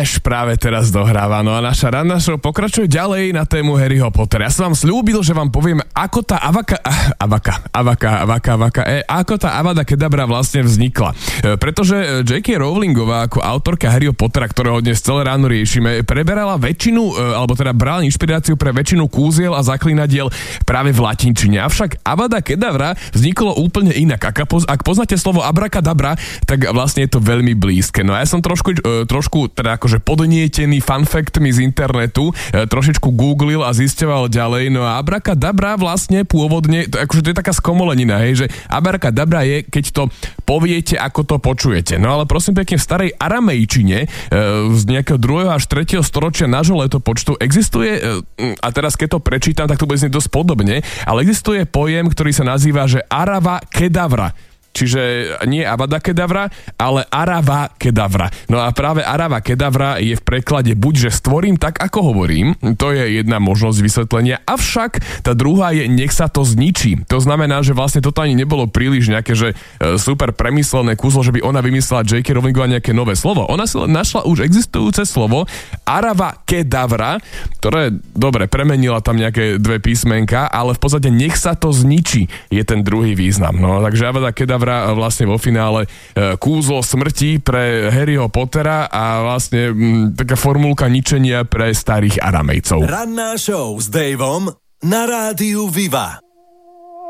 Ash práve teraz dohráva. No a naša ranná show pokračuje ďalej na tému Harryho Pottera. Ja som vám slúbil, že vám poviem, ako tá ako tá Avada Kedavra vlastne vznikla. Pretože J.K. Rowlingová ako autorka Harryho Pottera, ktorého dnes celé ráno riešime, preberala väčšinu, alebo teda brala inšpiráciu pre väčšinu kúziel a zaklinadiel práve v latinčine. Avšak Avada Kedavra vzniklo úplne inak. Ak poznáte slovo abrakadabra, tak vlastne je to veľmi blízke. No a ja som trošku teda akože podnietený fanfaktmi z internetu, trošičku googlil a zisťoval ďalej. No a abrakadabra vlastne pôvodne, akože to je taká skomolenina, hej, že abrakadabra je, keď to poviete, ako to počujete. No ale prosím pekne, v starej aramejčine z nejakého 2. až 3. storočia nášho letopočtu existuje, a teraz keď to prečítam, tak to bude znieť dosť podobne, ale existuje pojem, ktorý sa nazýva, že Arava Kedavra. Čiže nie Avada Kedavra, ale Arava Kedavra. No a práve Arava Kedavra je v preklade buď, že stvorím tak, ako hovorím, to je jedna možnosť vysvetlenia, avšak tá druhá je nech sa to zničí. To znamená, že vlastne toto ani nebolo príliš nejaké, že super premyslené kúzlo, že by ona vymyslela J.K. Rowlingová nejaké nové slovo. Ona si našla už existujúce slovo Arava Kedavra, ktoré, dobre, premenila tam nejaké dve písmenka, ale v podstate nech sa to zničí je ten druhý význam. No, takže Avada Kedavra vlastne vo finále kúzlo smrti pre Harryho Pottera a vlastne taká formulka ničenia pre starých aramejcov. Ranná show s Davom na rádiu Viva.